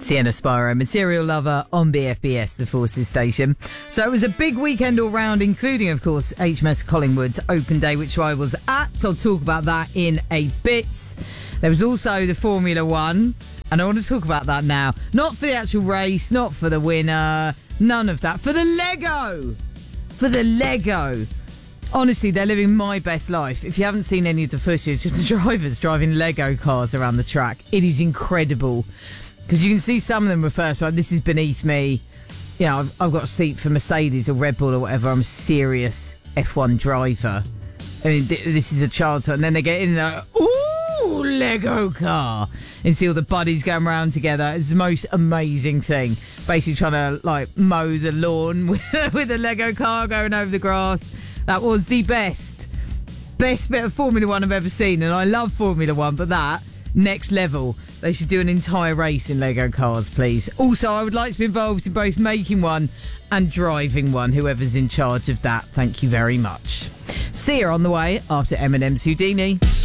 Sienna Spyro, Material Lover on BFBS, the Forces station. So it was a big weekend all round, including, of course, HMS Collingwood's open day, which I was at. I'll talk about that in a bit. There was also the Formula One, and I want to talk about that now. Not for the actual race, not for the winner, none of that. For the Lego! For the Lego! Honestly, they're living my best life. If you haven't seen any of the footage of the drivers driving Lego cars around the track, it is incredible. Because you can see some of them refer to, like, this is beneath me. You know, I've got a seat for Mercedes or Red Bull or whatever. I'm a serious F1 driver. I mean, this is a childhood. And then they get in and ooh, Lego car. And see all the buddies going around together. It's the most amazing thing. Basically trying to, like, mow the lawn with a Lego car going over the grass. That was the best bit of Formula One I've ever seen. And I love Formula One, but that, next level. They should do an entire race in Lego cars, please. Also, I would like to be involved in both making one and driving one, whoever's in charge of that. Thank you very much. See you on the way after Eminem's Houdini.